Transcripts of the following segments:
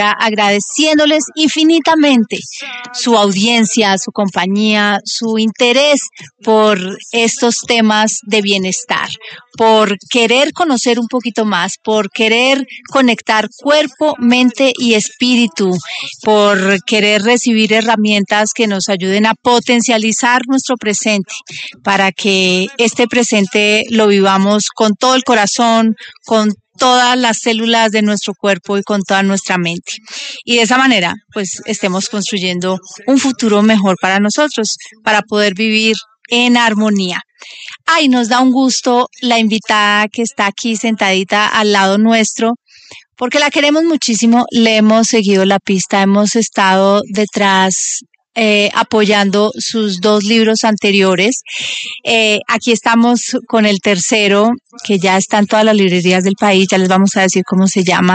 agradeciéndoles infinitamente su audiencia, su compañía, su interés por estos temas de bienestar, por querer conocer un poquito más, por querer conectar cuerpo, mente y espíritu, por querer recibir herramientas que nos ayuden a potencializar nuestro presente para que este presente lo vivamos con todo el corazón, con todas las células de nuestro cuerpo y con toda nuestra mente. Y de esa manera, pues, estemos construyendo un futuro mejor para nosotros, para poder vivir en armonía. Ay, nos da un gusto la invitada que está aquí sentadita al lado nuestro, porque la queremos muchísimo, le hemos seguido la pista, hemos estado detrás apoyando sus 2 libros anteriores. Aquí estamos con el tercero, que ya está en todas las librerías del país, ya les vamos a decir cómo se llama.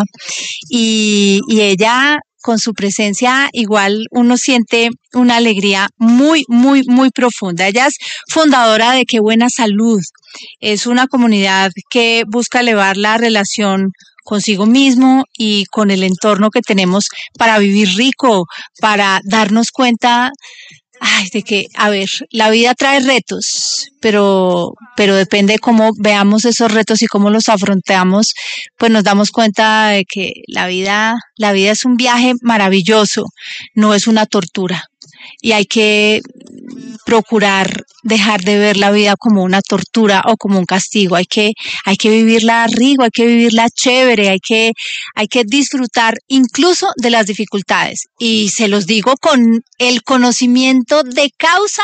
Y ella, con su presencia, igual uno siente una alegría muy, muy, muy profunda. Ella es fundadora de Qué Buena Salud. Es una comunidad que busca elevar la relación consigo mismo y con el entorno que tenemos para vivir rico, para darnos cuenta de que, a ver, la vida trae retos, pero depende de cómo veamos esos retos y cómo los afrontamos, pues nos damos cuenta de que la vida es un viaje maravilloso, no es una tortura. Y hay que procurar dejar de ver la vida como una tortura o como un castigo. Hay que vivirla rico, hay que vivirla chévere, hay que disfrutar incluso de las dificultades. Y se los digo con el conocimiento de causa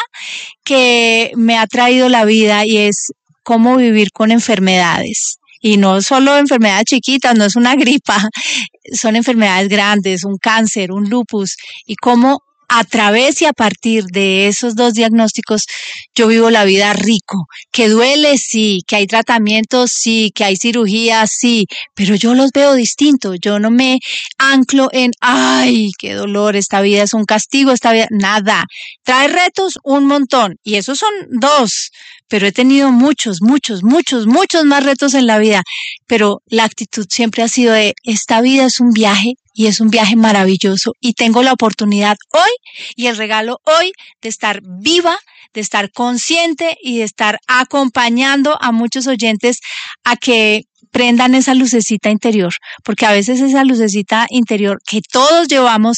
que me ha traído la vida, y es cómo vivir con enfermedades. Y no solo enfermedades chiquitas, no es una gripa, son enfermedades grandes, un cáncer, un lupus, y cómo a través y a partir de esos 2 diagnósticos yo vivo la vida rico, que duele sí, que hay tratamientos sí, que hay cirugías sí, pero yo los veo distinto, yo no me anclo en, ay, qué dolor, esta vida es un castigo, esta vida, nada, trae retos un montón, y esos son 2, pero he tenido muchos, muchos, muchos, muchos más retos en la vida, pero la actitud siempre ha sido de, esta vida es un viaje, y es un viaje maravilloso, y tengo la oportunidad hoy y el regalo hoy de estar viva, de estar consciente y de estar acompañando a muchos oyentes a que prendan esa lucecita interior, porque a veces esa lucecita interior que todos llevamos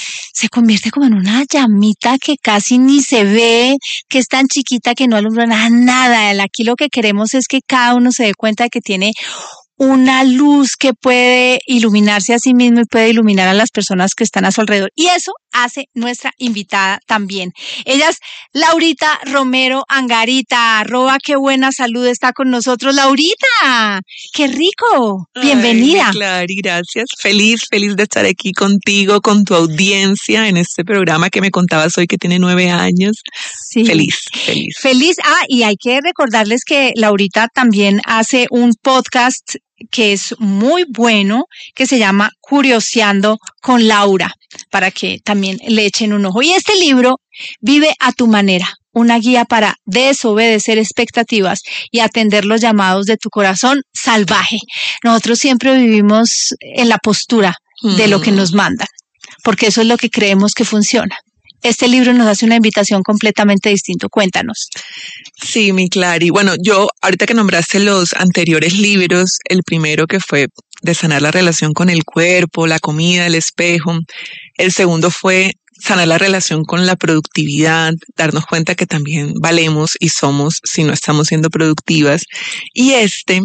se convierte como en una llamita que casi ni se ve, que es tan chiquita que no alumbra nada. Aquí lo que queremos es que cada uno se dé cuenta de que tiene una luz que puede iluminarse a sí mismo y puede iluminar a las personas que están a su alrededor. Y eso hace nuestra invitada también. Ella es Laurita Romero Angarita, @Qué Buena Salud, está con nosotros. Laurita, qué rico, bienvenida. Ay, Clary, gracias. Feliz de estar aquí contigo, con tu audiencia en este programa que me contabas hoy que tiene 9 años. Sí. Feliz. Y hay que recordarles que Laurita también hace un podcast que es muy bueno, que se llama Curioseando con Laura, para que también le echen un ojo. Y este libro, Vive a tu manera, una guía para desobedecer expectativas y atender los llamados de tu corazón salvaje. Nosotros siempre vivimos en la postura de lo que nos mandan, porque eso es lo que creemos que funciona. Este libro nos hace una invitación completamente distinta. Cuéntanos. Sí, mi Clary. Bueno, yo, ahorita que nombraste los anteriores libros, el primero que fue de sanar la relación con el cuerpo, la comida, el espejo. El segundo fue sanar la relación con la productividad, darnos cuenta que también valemos y somos si no estamos siendo productivas. Y este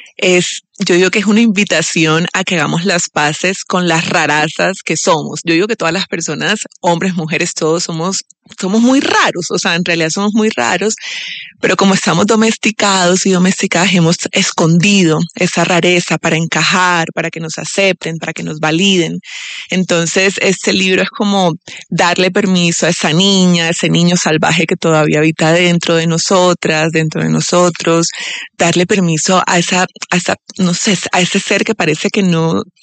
es, yo digo que es una invitación a que hagamos las paces con las rarazas que somos. Yo digo que todas las personas, hombres, mujeres, todos somos muy raros, o sea, en realidad somos muy raros, pero como estamos domesticados y domesticadas, hemos escondido esa rareza para encajar, para que nos acepten, para que nos validen. Entonces, este libro es como darle permiso a esa niña, a ese niño salvaje que todavía habita dentro de nosotras, dentro de nosotros, darle permiso a esa, no sé, a ese ser que parece que no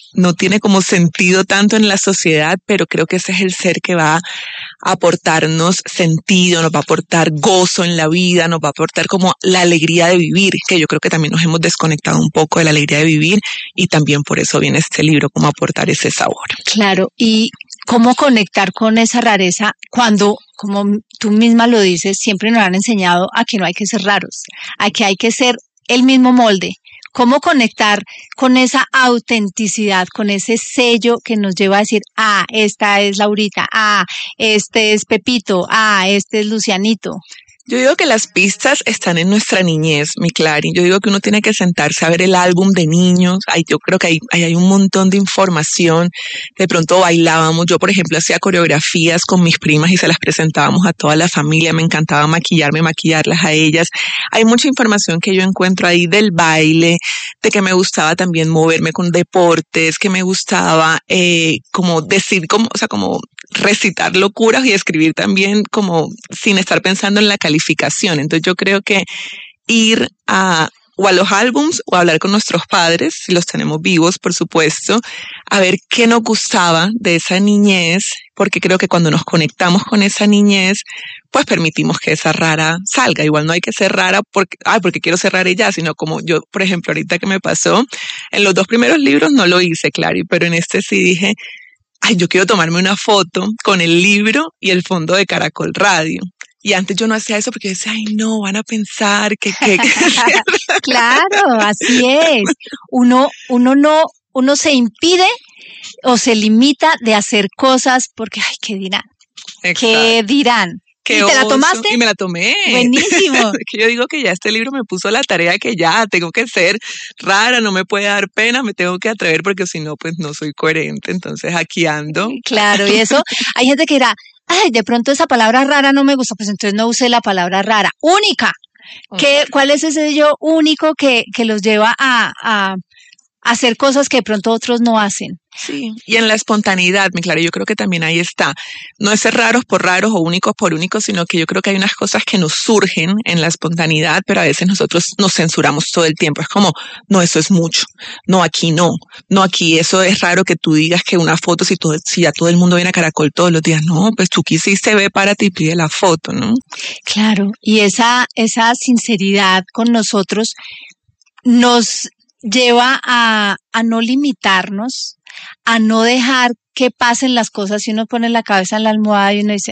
no tiene como sentido tanto en la sociedad, pero creo que ese es el ser que va a aportarnos sentido, nos va a aportar gozo en la vida, nos va a aportar como la alegría de vivir, que yo creo que también nos hemos desconectado un poco de la alegría de vivir y también por eso viene este libro, como aportar ese sabor. Claro, y cómo conectar con esa rareza cuando, como tú misma lo dices, siempre nos han enseñado a que no hay que ser raros, a que hay que ser el mismo molde. ¿Cómo conectar con esa autenticidad, con ese sello que nos lleva a decir, esta es Laurita, este es Pepito, este es Lucianito? Yo digo que las pistas están en nuestra niñez, mi Clary. Yo digo que uno tiene que sentarse a ver el álbum de niños. Yo creo que ahí hay un montón de información. De pronto bailábamos. Yo, por ejemplo, hacía coreografías con mis primas y se las presentábamos a toda la familia. Me encantaba maquillarlas a ellas. Hay mucha información que yo encuentro ahí del baile, de que me gustaba también moverme con deportes, que me gustaba como decir, como recitar locuras y escribir también como sin estar pensando en la calificación. Entonces yo creo que ir o a los álbums o a hablar con nuestros padres, si los tenemos vivos, por supuesto, a ver qué nos gustaba de esa niñez, porque creo que cuando nos conectamos con esa niñez, pues permitimos que esa rara salga. Igual no hay que ser rara porque quiero ser rara y ya, sino como yo, por ejemplo, ahorita que me pasó, en los 2 primeros libros no lo hice, Clary, pero en este sí dije, yo quiero tomarme una foto con el libro y el fondo de Caracol Radio. Y antes yo no hacía eso porque yo decía, no, van a pensar que... Claro, así es. Uno se impide o se limita de hacer cosas porque, ¿qué dirán? Exacto. ¿Qué dirán? ¿Y te la tomaste? Y me la tomé. Buenísimo. Que yo digo que ya este libro me puso la tarea que ya tengo que ser rara, no me puede dar pena, me tengo que atrever porque si no, pues no soy coherente. Entonces aquí ando. Claro, y eso, hay gente que dirá, de pronto esa palabra rara no me gusta, pues entonces no use la palabra rara. Única. ¿Cuál es ese sello único que los lleva a hacer cosas que de pronto otros no hacen? Sí, y en la espontaneidad, mi Clara, yo creo que también ahí está. No es ser raros por raros o únicos por únicos, sino que yo creo que hay unas cosas que nos surgen en la espontaneidad, pero a veces nosotros nos censuramos todo el tiempo. Es como, no, eso es mucho. No, aquí no. No, aquí eso es raro que tú digas que una foto, si ya todo el mundo viene a Caracol todos los días. No, pues tú quisiste, ve, párate y pide la foto, ¿no? Claro, y esa sinceridad con nosotros nos lleva a no limitarnos, a no dejar que pasen las cosas. Si uno pone la cabeza en la almohada y uno dice,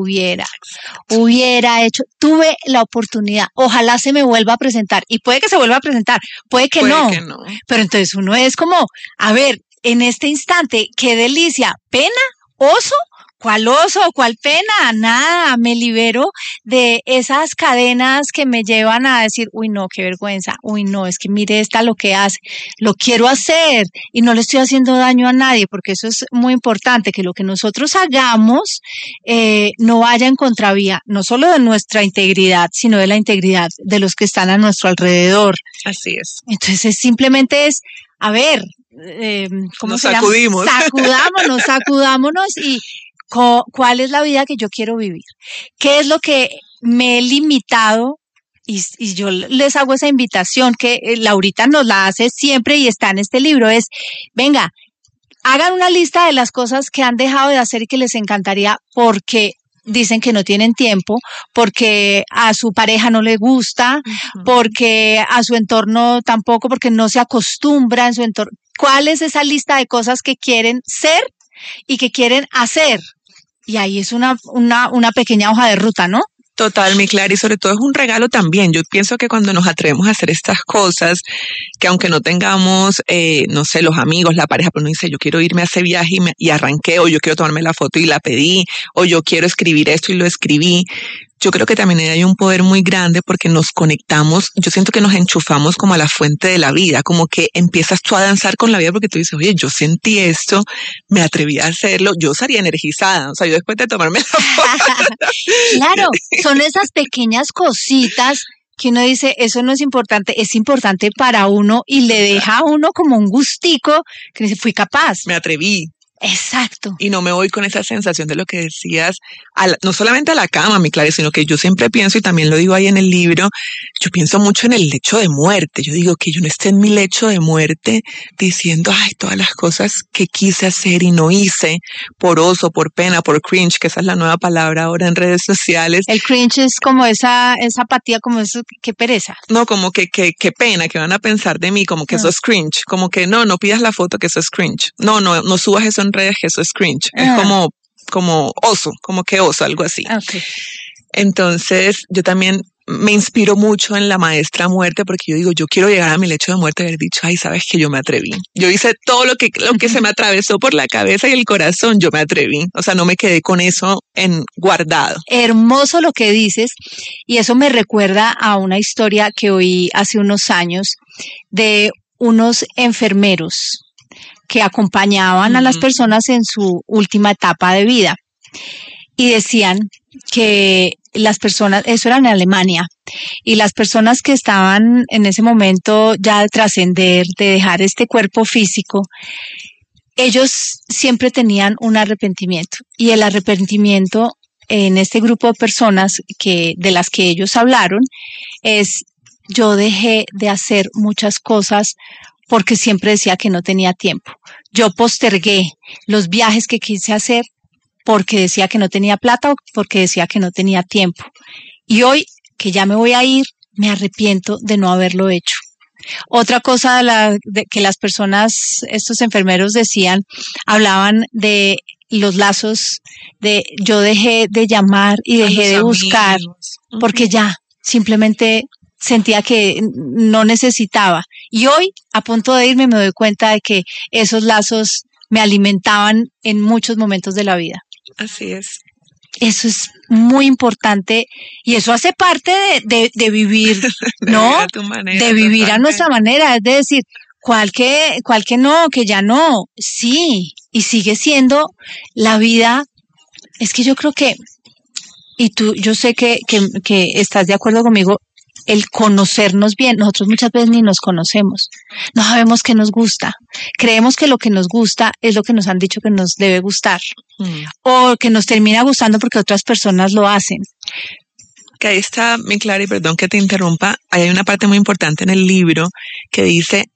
hubiera hecho, tuve la oportunidad, ojalá se me vuelva a presentar, y puede que se vuelva a presentar, puede que no, pero entonces uno es como, a ver, en este instante, qué delicia, pena, oso. ¿Cuál oso? ¿Cuál pena? Nada, me libero de esas cadenas que me llevan a decir, uy, no, qué vergüenza, uy, no, es que mire esta lo que hace, lo quiero hacer y no le estoy haciendo daño a nadie, porque eso es muy importante, que lo que nosotros hagamos no vaya en contravía, no solo de nuestra integridad, sino de la integridad de los que están a nuestro alrededor. Así es. Entonces, simplemente es, a ver, ¿cómo nos se llama? sacudimos. Sacudámonos y ¿cuál es la vida que yo quiero vivir? ¿Qué es lo que me he limitado? Y yo les hago esa invitación que Laurita nos la hace siempre y está en este libro, es, venga, hagan una lista de las cosas que han dejado de hacer y que les encantaría porque dicen que no tienen tiempo, porque a su pareja no le gusta, porque a su entorno tampoco, porque no se acostumbra en su entorno. ¿Cuál es esa lista de cosas que quieren ser y que quieren hacer? Y ahí es una pequeña hoja de ruta, ¿no? Total, mi Clara, y sobre todo es un regalo también. Yo pienso que cuando nos atrevemos a hacer estas cosas, que aunque no tengamos, no sé, los amigos, la pareja, pero uno dice, yo quiero irme a ese viaje y arranqué, o yo quiero tomarme la foto y la pedí, o yo quiero escribir esto y lo escribí. Yo creo que también hay un poder muy grande porque nos conectamos, yo siento que nos enchufamos como a la fuente de la vida, como que empiezas tú a danzar con la vida porque tú dices, oye, yo sentí esto, me atreví a hacerlo, yo estaría energizada, o sea, yo después de tomarme la foto. Claro, son esas pequeñas cositas que uno dice, eso no es importante para uno y le deja a uno como un gustico que dice, fui capaz. Me atreví. Exacto. Y no me voy con esa sensación de lo que decías, no solamente a la cama, mi Clara, sino que yo siempre pienso, y también lo digo ahí en el libro, yo pienso mucho en el lecho de muerte. Yo digo que yo no esté en mi lecho de muerte diciendo, ay, todas las cosas que quise hacer y no hice, por oso, por pena, por cringe, que esa es la nueva palabra ahora en redes sociales. El cringe es como esa apatía, como eso, qué pereza. No, como que pena, que van a pensar de mí, como que eso es cringe, como que no pidas la foto, que eso es cringe. No subas eso en redes, que eso es cringe. Es como oso, como que oso, algo así. Okay. Entonces, yo también me inspiro mucho en la maestra muerte, porque yo digo, yo quiero llegar a mi lecho de muerte y haber dicho, ay, sabes que yo me atreví. Yo hice todo lo que se me atravesó por la cabeza y el corazón, yo me atreví. O sea, no me quedé con eso guardado. Hermoso lo que dices, y eso me recuerda a una historia que oí hace unos años de unos enfermeros que acompañaban a las personas en su última etapa de vida. Y decían que las personas, eso era en Alemania, y las personas que estaban en ese momento ya de trascender, de dejar este cuerpo físico, ellos siempre tenían un arrepentimiento. Y el arrepentimiento en este grupo de personas de las que ellos hablaron es, yo dejé de hacer muchas cosas porque siempre decía que no tenía tiempo. Yo postergué los viajes que quise hacer porque decía que no tenía plata o porque decía que no tenía tiempo. Y hoy que ya me voy a ir, me arrepiento de no haberlo hecho. Otra cosa que las personas, estos enfermeros decían, hablaban de los lazos, de yo dejé de llamar y dejé de buscar, porque ya simplemente sentía que no necesitaba. Y hoy, a punto de irme, me doy cuenta de que esos lazos me alimentaban en muchos momentos de la vida. Así es. Eso es muy importante y eso hace parte de vivir, ¿no? Vivir a tu manera, de vivir a nuestra manera, es de decir, ¿cuál que no, que ya no? Sí, y sigue siendo la vida. Es que yo creo que, y tú, yo sé que estás de acuerdo conmigo, el conocernos bien. Nosotros muchas veces ni nos conocemos, no sabemos qué nos gusta, creemos que lo que nos gusta es lo que nos han dicho que nos debe gustar, o que nos termina gustando porque otras personas lo hacen. Que ahí está, mi Clara, y perdón que te interrumpa, ahí hay una parte muy importante en el libro que dice,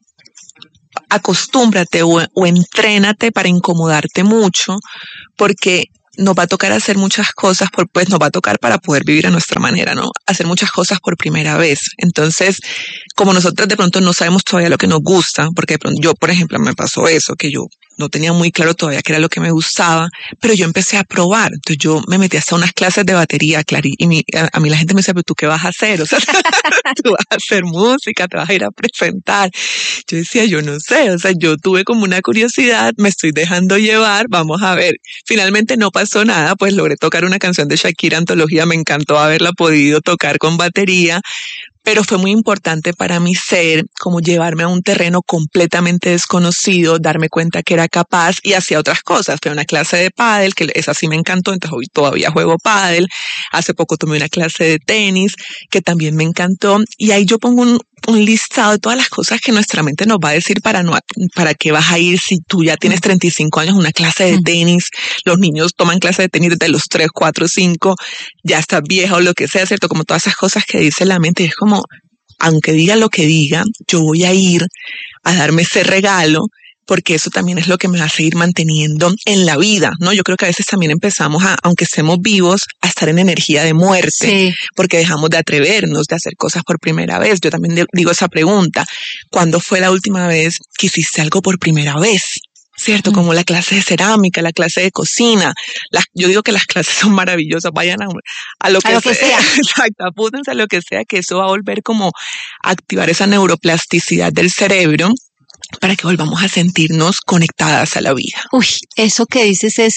acostúmbrate o entrénate para incomodarte mucho, porque nos va a tocar hacer muchas cosas, pues nos va a tocar para poder vivir a nuestra manera, ¿no? Hacer muchas cosas por primera vez. Entonces, como nosotros de pronto no sabemos todavía lo que nos gusta, porque de pronto yo, por ejemplo, me pasó eso, que yo no tenía muy claro todavía qué era lo que me gustaba, pero yo empecé a probar. Entonces yo me metí hasta unas clases de batería, Clary, y a mí la gente me dice, pero ¿tú qué vas a hacer? O sea, tú vas a hacer música, te vas a ir a presentar. Yo decía, yo no sé, o sea, yo tuve como una curiosidad, me estoy dejando llevar, vamos a ver. Finalmente no pasó nada, pues logré tocar una canción de Shakira, Antología, me encantó haberla podido tocar con batería, pero fue muy importante para mí como llevarme a un terreno completamente desconocido, darme cuenta que era capaz y hacía otras cosas. Fue una clase de pádel, que esa sí me encantó, entonces hoy todavía juego pádel. Hace poco tomé una clase de tenis, que también me encantó, y ahí yo pongo un listado de todas las cosas que nuestra mente nos va a decir para qué vas a ir si tú ya tienes 35 años, una clase de tenis. Los niños toman clase de tenis desde los 3, 4, 5, ya estás vieja o lo que sea, ¿cierto? Como todas esas cosas que dice la mente, y es como, aunque diga lo que diga, yo voy a ir a darme ese regalo, porque eso también es lo que me va a seguir manteniendo en la vida, ¿no? Yo creo que a veces también empezamos aunque estemos vivos, a estar en energía de muerte, sí, porque dejamos de atrevernos, de hacer cosas por primera vez. Yo también digo esa pregunta, ¿cuándo fue la última vez que hiciste algo por primera vez? ¿Cierto? Como la clase de cerámica, la clase de cocina. Yo digo que las clases son maravillosas, vayan a lo que sea. Exacto, apúntense a lo que sea, que eso va a volver como a activar esa neuroplasticidad del cerebro para que volvamos a sentirnos conectadas a la vida. Uy, eso que dices es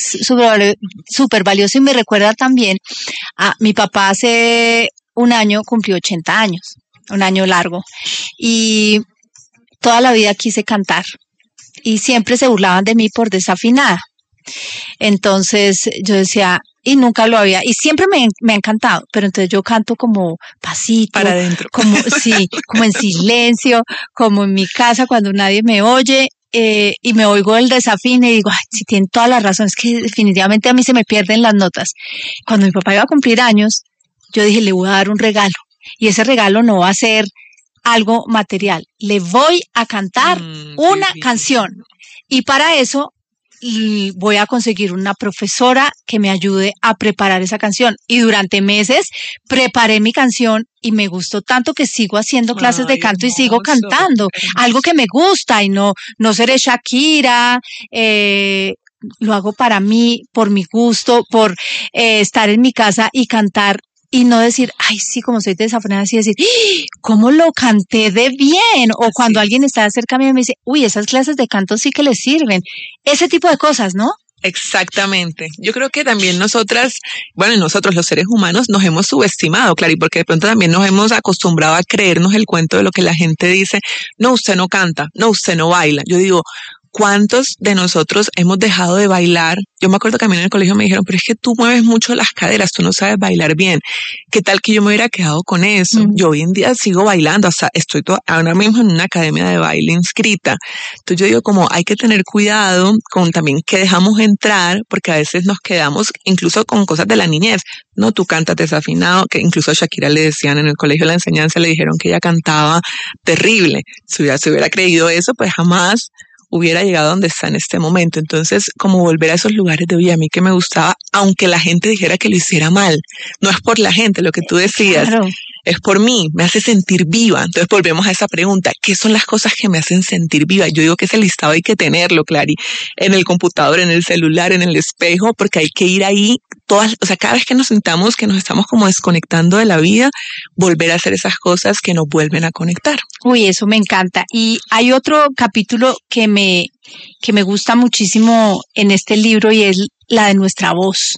súper valioso y me recuerda también a mi papá. Hace un año cumplió 80 años, un año largo, y toda la vida quise cantar. Y siempre se burlaban de mí por desafinada. Entonces yo decía, y nunca lo había, y siempre me ha encantado, pero entonces yo canto como pasito, para adentro, como sí, como en silencio, como en mi casa cuando nadie me oye, y me oigo el desafío y digo, ay, si tienen toda la razón, es que definitivamente a mí se me pierden las notas. Cuando mi papá iba a cumplir años, yo dije, le voy a dar un regalo. Y ese regalo no va a ser algo material. Le voy a cantar una canción. Y para eso voy a conseguir una profesora que me ayude a preparar esa canción. Y durante meses preparé mi canción y me gustó tanto que sigo haciendo clases de canto y sigo cantando. Algo que me gusta y no seré Shakira, lo hago para mí, por mi gusto, por estar en mi casa y cantar. Y no decir, ay, sí, como soy desafinada, así decir, ¿cómo lo canté de bien? O cuando alguien está cerca a mí y me dice, uy, esas clases de canto sí que le sirven. Ese tipo de cosas, ¿no? Exactamente. Yo creo que también nosotros los seres humanos nos hemos subestimado, claro, y porque de pronto también nos hemos acostumbrado a creernos el cuento de lo que la gente dice, no, usted no canta, no, usted no baila. Yo digo, ¿cuántos de nosotros hemos dejado de bailar? Yo me acuerdo que a mí en el colegio me dijeron, pero es que tú mueves mucho las caderas, tú no sabes bailar bien. ¿Qué tal que yo me hubiera quedado con eso? Yo hoy en día sigo bailando, hasta estoy ahora mismo en una academia de baile inscrita. Entonces yo digo como hay que tener cuidado con también qué dejamos entrar, porque a veces nos quedamos incluso con cosas de la niñez. No, tú cantas desafinado, que incluso a Shakira le decían en el colegio de la enseñanza, le dijeron que ella cantaba terrible. Si hubiera creído eso, pues jamás hubiera llegado donde está en este momento. Entonces, como volver a esos lugares de, oye, a mí que me gustaba, aunque la gente dijera que lo hiciera mal, no es por la gente, lo que tú decías, claro, es por mí, me hace sentir viva. Entonces volvemos a esa pregunta, ¿qué son las cosas que me hacen sentir viva? Yo digo que ese listado hay que tenerlo, Clary, en el computador, en el celular, en el espejo, porque hay que ir ahí cada vez que nos sintamos que nos estamos como desconectando de la vida, volver a hacer esas cosas que nos vuelven a conectar. Uy, eso me encanta. Y hay otro capítulo que me gusta muchísimo en este libro y es la de nuestra voz.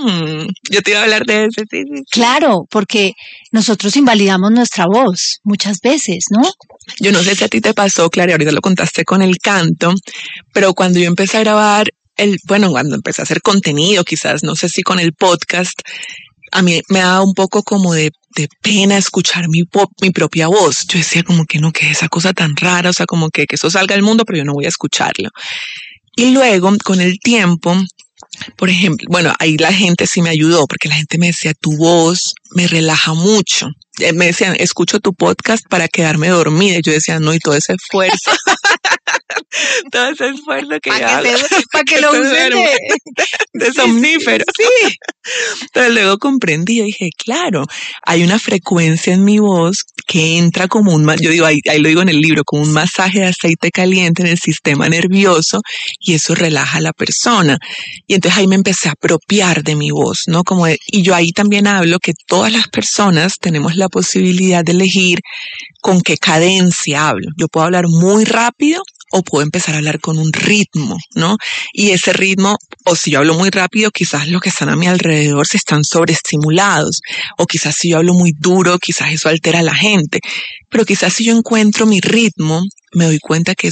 Yo te iba a hablar de ese, sí. Claro, porque nosotros invalidamos nuestra voz muchas veces, ¿no? Yo no sé si a ti te pasó, Clary, ahorita lo contaste con el canto, pero cuando yo empecé a grabar cuando empecé a hacer contenido, quizás, no sé si con el podcast, a mí me daba un poco como de pena escuchar mi propia voz. Yo decía como que no, que esa cosa tan rara, o sea, como que eso salga al mundo, pero yo no voy a escucharlo. Y luego, con el tiempo, por ejemplo, ahí la gente sí me ayudó, porque la gente me decía, tu voz me relaja mucho. Me decían, escucho tu podcast para quedarme dormida. Y yo decía, no, y todo ese esfuerzo. Todo ese esfuerzo que hago. Para que lo usen de somnífero. Sí. Pero luego comprendí, dije, claro, hay una frecuencia en mi voz que entra como yo digo, ahí lo digo en el libro, como un masaje de aceite caliente en el sistema nervioso y eso relaja a la persona. Y entonces ahí me empecé a apropiar de mi voz, ¿no? Y yo ahí también hablo que todas las personas tenemos la posibilidad de elegir con qué cadencia hablo. Yo puedo hablar muy rápido o puedo empezar a hablar con un ritmo, ¿no? Y ese ritmo, o si yo hablo muy rápido, quizás los que están a mi alrededor se están sobreestimulados, o quizás si yo hablo muy duro, quizás eso altera a la gente, pero quizás si yo encuentro mi ritmo, me doy cuenta que